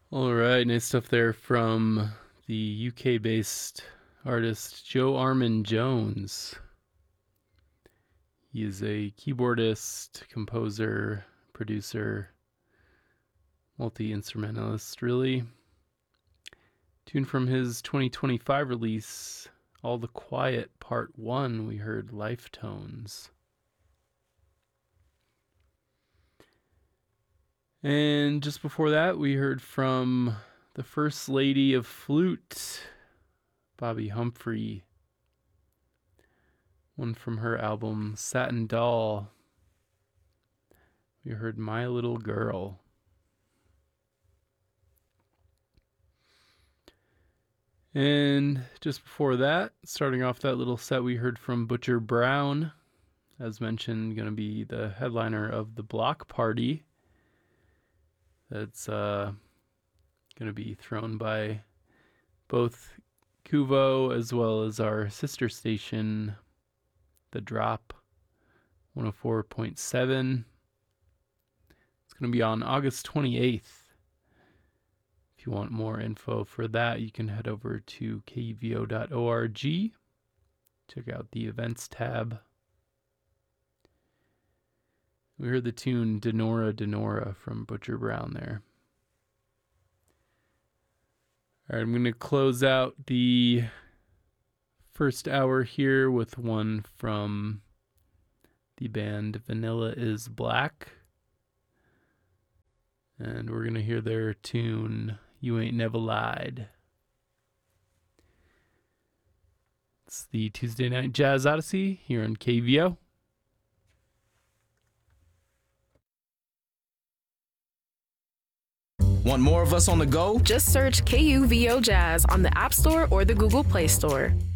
All right, nice stuff there from the UK-based artist Joe Armon-Jones. He is a keyboardist, composer, producer, multi-instrumentalist, really. Tune from his 2025 release, All the Quiet Part 1, we heard Life Tones. And just before that, we heard from the First Lady of Flute, Bobby Humphrey. One from her album Satin Doll. We heard My Little Girl. And just before that, starting off that little set, we heard from Butcher Brown. As mentioned, going to be the headliner of the Block Party. That's going to be thrown by both Kuvo as well as our sister station, The Drop 104.7. It's going to be on August 28th. If you want more info for that, you can head over to kuvo.org. Check out the events tab. We heard the tune Denora Denora from Butcher Brown there. All right, I'm going to close out the first hour here with one from the band Vanilla is Black. And we're going to hear their tune, You Ain't Never Lied. It's the Tuesday Night Jazz Odyssey here on KVO. Want more of us on the go? Just search KUVO Jazz on the App Store or the Google Play Store.